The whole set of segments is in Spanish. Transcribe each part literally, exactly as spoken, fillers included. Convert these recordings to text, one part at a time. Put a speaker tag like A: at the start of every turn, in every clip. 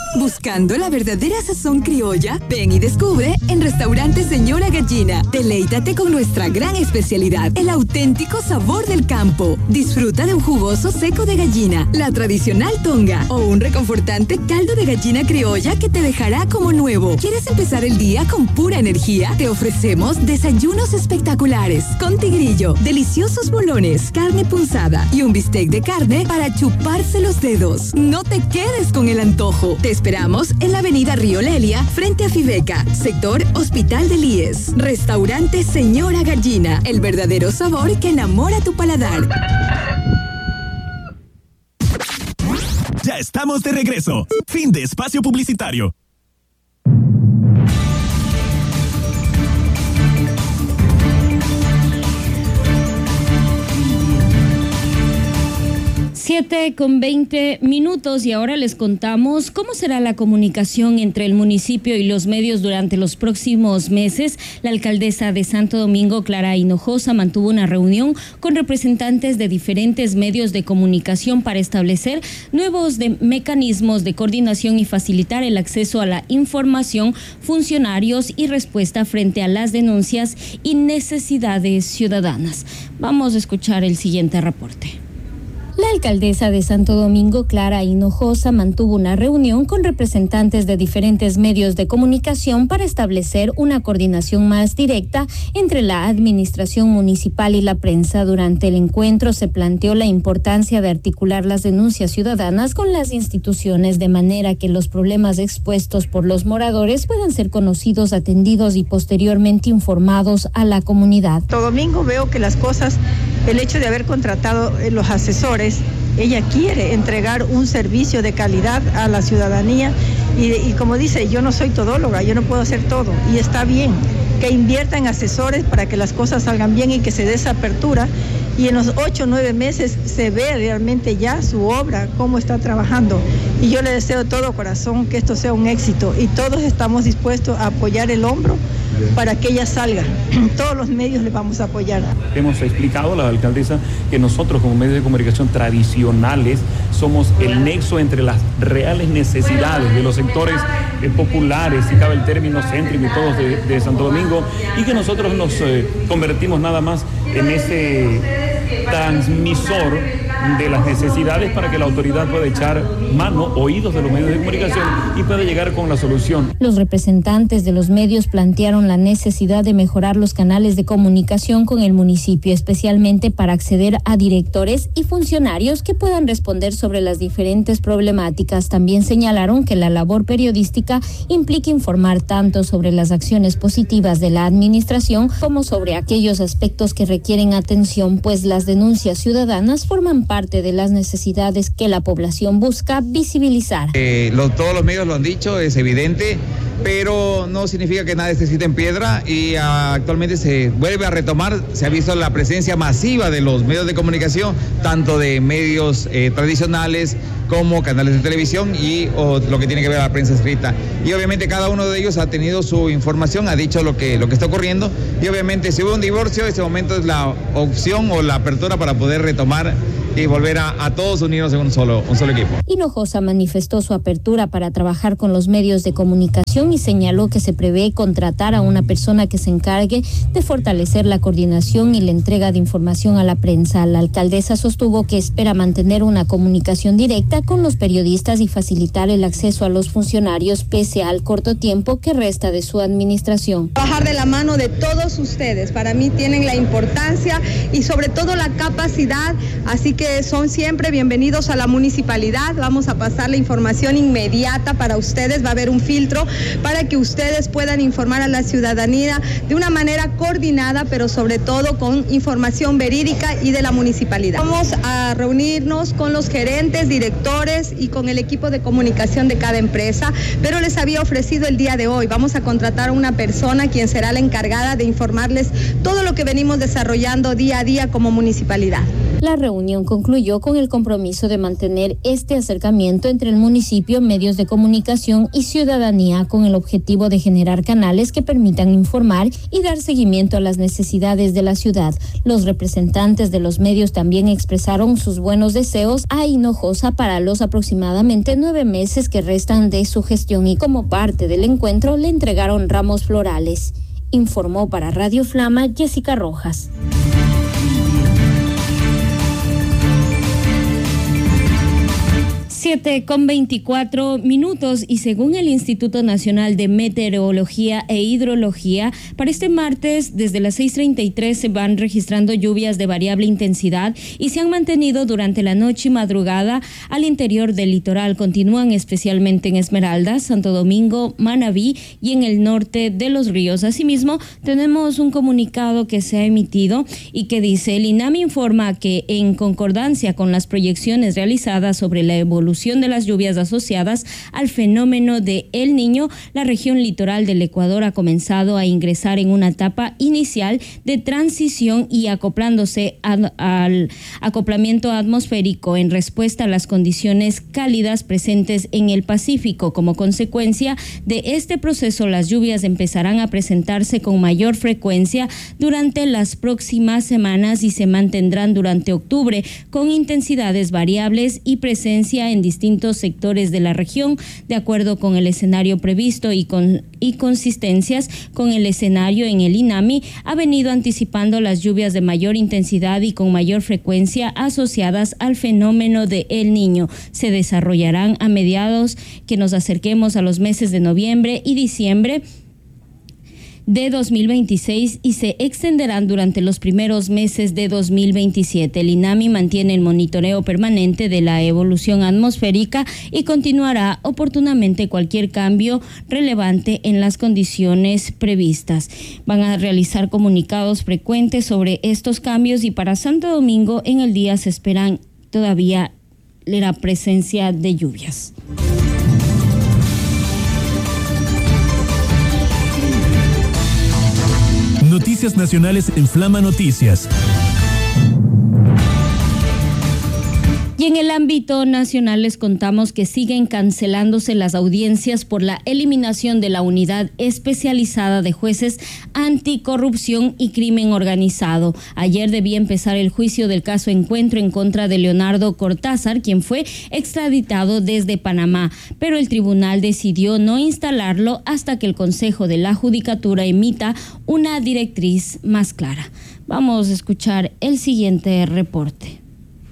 A: Buscando la verdadera sazón criolla, ven y descubre en Restaurante Señora Gallina. Deleítate con nuestra gran especialidad, el auténtico sabor del campo. Disfruta de un jugoso seco de gallina, la tradicional tonga o un reconfortante caldo de gallina criolla que te dejará como nuevo. ¿Quieres empezar el día con pura energía? Te ofrecemos desayunos espectaculares con tigrillo, deliciosos bolones, carne punzada y un bistec de carne para chuparse los dedos. No te quedes con el antojo. Te esperamos en la avenida Río Lelia, frente a Fibeca, sector Hospital del I E S. Restaurante Señora Gallina, el verdadero sabor que enamora tu paladar.
B: Ya estamos de regreso. Fin de espacio publicitario.
C: siete con veinte minutos y ahora les contamos cómo será la comunicación entre el municipio y los medios durante los próximos meses. La alcaldesa de Santo Domingo, Clara Hinojosa, mantuvo una reunión con representantes de diferentes medios de comunicación para establecer nuevos de mecanismos de coordinación y facilitar el acceso a la información, funcionarios y respuesta frente a las denuncias y necesidades ciudadanas. Vamos a escuchar el siguiente reporte. La alcaldesa de Santo Domingo, Clara Hinojosa, mantuvo una reunión con representantes de diferentes medios de comunicación para establecer una coordinación más directa entre la administración municipal y la prensa. Durante el encuentro se planteó la importancia de articular las denuncias ciudadanas con las instituciones de manera que los problemas expuestos por los moradores puedan ser conocidos, atendidos y posteriormente informados a la comunidad.
D: Santo Domingo veo que las cosas, el hecho de haber contratado los asesores, ella quiere entregar un servicio de calidad a la ciudadanía y, y como dice, yo no soy todóloga, yo no puedo hacer todo y está bien que invierta en asesores para que las cosas salgan bien y que se dé esa apertura y en los ocho o nueve meses se ve realmente ya su obra, cómo está trabajando y yo le deseo de todo corazón que esto sea un éxito y todos estamos dispuestos a apoyar el hombro para que ella salga. Todos los medios le vamos a apoyar.
E: Hemos explicado a la alcaldesa que nosotros como medios de comunicación tradicionales somos el nexo entre las reales necesidades de los sectores eh, populares, si cabe el término céntrico y todos de, de Santo Domingo, y que nosotros nos eh, convertimos nada más en ese transmisor de las necesidades para que la autoridad pueda echar mano, oídos de los medios de comunicación y pueda llegar con la solución.
C: Los representantes de los medios plantearon la necesidad de mejorar los canales de comunicación con el municipio, especialmente para acceder a directores y funcionarios que puedan responder sobre las diferentes problemáticas. También señalaron que la labor periodística implica informar tanto sobre las acciones positivas de la administración como sobre aquellos aspectos que requieren atención, pues las denuncias ciudadanas forman parte de las necesidades que la población busca visibilizar.
F: Eh, lo, todos los medios lo han dicho, es evidente, pero no significa que nada esté escrito en piedra y uh, actualmente se vuelve a retomar, se ha visto la presencia masiva de los medios de comunicación, tanto de medios eh, tradicionales como canales de televisión y o, lo que tiene que ver a la prensa escrita. Y obviamente cada uno de ellos ha tenido su información, ha dicho lo que, lo que está ocurriendo y obviamente si hubo un divorcio, ese momento es la opción o la apertura para poder retomar y volver a, a todos unirnos en un solo, un solo equipo.
C: Hinojosa manifestó su apertura para trabajar con los medios de comunicación y señaló que se prevé contratar a una persona que se encargue de fortalecer la coordinación y la entrega de información a la prensa. La alcaldesa sostuvo que espera mantener una comunicación directa con los periodistas y facilitar el acceso a los funcionarios pese al corto tiempo que resta de su administración.
G: Trabajar de la mano de todos ustedes, para mí tienen la importancia y sobre todo la capacidad, así que son siempre bienvenidos a la municipalidad. Vamos a pasar la información inmediata para ustedes, va a haber un filtro para que ustedes puedan informar a la ciudadanía de una manera coordinada, pero sobre todo con información verídica y de la municipalidad. Vamos a reunirnos con los gerentes, directores y con el equipo de comunicación de cada empresa, pero les había ofrecido el día de hoy, vamos a contratar a una persona quien será la encargada de informarles todo lo que venimos desarrollando día a día como municipalidad.
C: La reunión concluyó con el compromiso de mantener este acercamiento entre el municipio, medios de comunicación y ciudadanía con el objetivo de generar canales que permitan informar y dar seguimiento a las necesidades de la ciudad. Los representantes de los medios también expresaron sus buenos deseos a Hinojosa para los aproximadamente nueve meses que restan de su gestión y como parte del encuentro le entregaron ramos florales. Informó para Radio Flama Jessica Rojas. siete con veinticuatro minutos y según el Instituto Nacional de Meteorología e Hidrología, para este martes desde las seis treinta y tres se van registrando lluvias de variable intensidad y se han mantenido durante la noche y madrugada al interior del litoral. Continúan especialmente en Esmeraldas, Santo Domingo, Manabí y en el norte de los ríos. Asimismo, tenemos un comunicado que se ha emitido y que dice: el INAMI informa que en concordancia con las proyecciones realizadas sobre la evolución de las lluvias asociadas al fenómeno de El Niño, la región litoral del Ecuador ha comenzado a ingresar en una etapa inicial de transición y acoplándose ad, al acoplamiento atmosférico en respuesta a las condiciones cálidas presentes en el Pacífico. Como consecuencia de este proceso, las lluvias empezarán a presentarse con mayor frecuencia durante las próximas semanas y se mantendrán durante octubre con intensidades variables y presencia en distintos sectores de la región, de acuerdo con el escenario previsto y con y consistencias con el escenario en el INAMI, ha venido anticipando las lluvias de mayor intensidad y con mayor frecuencia asociadas al fenómeno de El Niño. Se desarrollarán a mediados que nos acerquemos a los meses de noviembre y diciembre de dos mil veintiséis y se extenderán durante los primeros meses de dos mil veintisiete. El INAMI mantiene el monitoreo permanente de la evolución atmosférica y continuará oportunamente cualquier cambio relevante en las condiciones previstas. Van a realizar comunicados frecuentes sobre estos cambios y para Santo Domingo en el día se esperan todavía la presencia de lluvias.
B: Noticias nacionales en Flama Noticias.
C: Y en el ámbito nacional les contamos que siguen cancelándose las audiencias por la eliminación de la unidad especializada de jueces anticorrupción y crimen organizado. Ayer debía empezar el juicio del caso Encuentro en contra de Leonardo Cortázar, quien fue extraditado desde Panamá, pero el tribunal decidió no instalarlo hasta que el Consejo de la Judicatura emita una directriz más clara. Vamos a escuchar el siguiente reporte.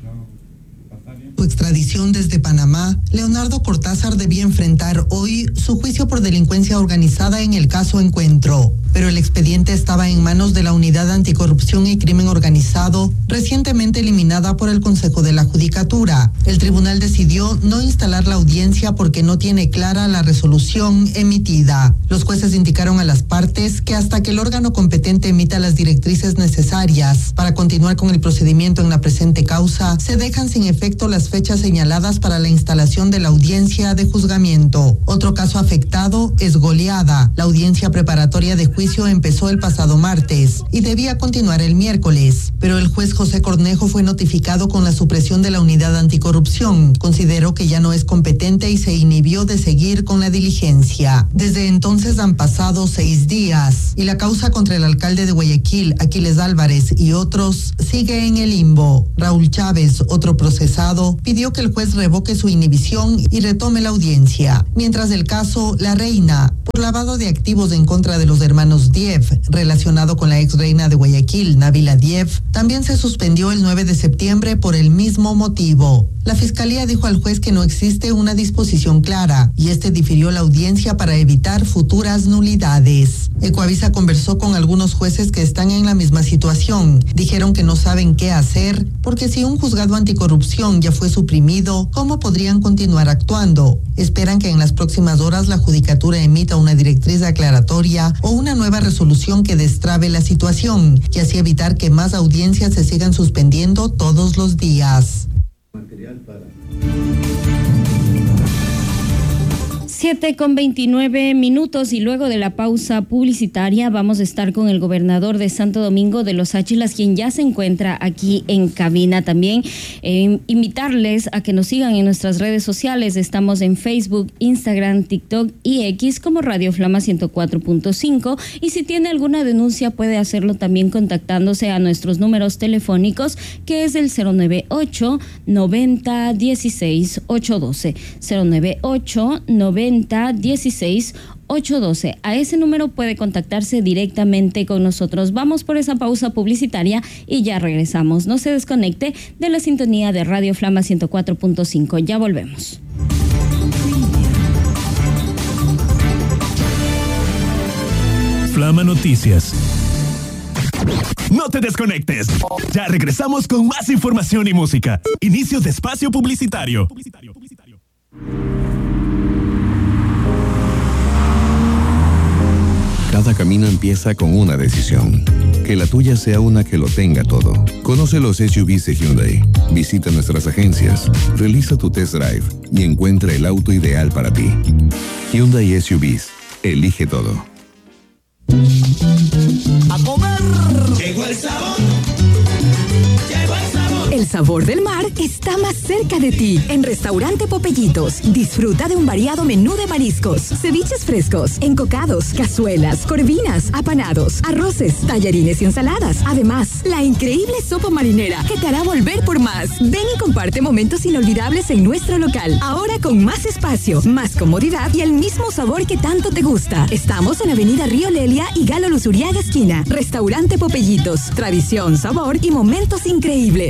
H: Su extradición desde Panamá, Leonardo Cortázar debía enfrentar hoy su juicio por delincuencia organizada en el caso Encuentro, pero el expediente estaba en manos de la Unidad Anticorrupción y Crimen Organizado, recientemente eliminada por el Consejo de la Judicatura. El tribunal decidió no instalar la audiencia porque no tiene clara la resolución emitida. Los jueces indicaron a las partes que hasta que el órgano competente emita las directrices necesarias para continuar con el procedimiento en la presente causa, se dejan sin efecto las fechas señaladas para la instalación de la audiencia de juzgamiento. Otro caso afectado es Goleada. La audiencia preparatoria de juicio empezó el pasado martes y debía continuar el miércoles, pero el juez José Cornejo fue notificado con la supresión de la unidad anticorrupción. Consideró que ya no es competente y se inhibió de seguir con la diligencia. Desde entonces han pasado seis días y la causa contra el alcalde de Guayaquil, Aquiles Álvarez y otros sigue en el limbo. Raúl Chávez, otro procesado, pidió que el juez revoque su inhibición y retome la audiencia. Mientras el caso La Reina, por lavado de activos en contra de los hermanos Dief, relacionado con la ex reina de Guayaquil, Nabila Dief, también se suspendió el nueve de septiembre por el mismo motivo. La fiscalía dijo al juez que no existe una disposición clara y este difirió la audiencia para evitar futuras nulidades. Ecoavisa conversó con algunos jueces que están en la misma situación. Dijeron que no saben qué hacer porque si un juzgado anticorrupción ya fue suprimido, ¿cómo podrían continuar actuando? Esperan que en las próximas horas la Judicatura emita una directriz aclaratoria o una nueva resolución que destrabe la situación y así evitar que más audiencias se sigan suspendiendo todos los días.
C: siete con veintinueve minutos y luego de la pausa publicitaria vamos a estar con el gobernador de Santo Domingo de los Áchilas, quien ya se encuentra aquí en cabina. También eh, invitarles a que nos sigan en nuestras redes sociales. Estamos en Facebook, Instagram, TikTok y X como Radio Flama ciento cuatro punto cinco, y si tiene alguna denuncia puede hacerlo también contactándose a nuestros números telefónicos, que es el cero nueve ocho, noventa, dieciséis, ochocientos doce, cero nueve ocho, noventa, dieciséis, ochocientos doce. A ese número puede contactarse directamente con nosotros. Vamos por esa pausa publicitaria y ya regresamos. No se desconecte de la sintonía de Radio Flama ciento cuatro punto cinco. Ya volvemos.
B: Flama Noticias. No te desconectes. Ya regresamos con más información y música. Inicio de espacio publicitario. Publicitario, publicitario.
I: Cada camino empieza con una decisión. Que la tuya sea una que lo tenga todo. Conoce los S U Vs de Hyundai. Visita nuestras agencias, realiza tu test drive y encuentra el auto ideal para ti. Hyundai S U Vs. Elige todo.
A: ¡A comer! ¡Llegó el sabor! ¡Llegó el sabor! El sabor del mar está más cerca de ti. En Restaurante Popellitos, disfruta de un variado menú de mariscos, ceviches frescos, encocados, cazuelas, corvinas, apanados, arroces, tallarines y ensaladas. Además, la increíble sopa marinera que te hará volver por más. Ven y comparte momentos inolvidables en nuestro local. Ahora con más espacio, más comodidad y el mismo sabor que tanto te gusta. Estamos en Avenida Río Lelia y Galo Luzuriaga esquina. Restaurante Popellitos, tradición, sabor y momentos increíbles.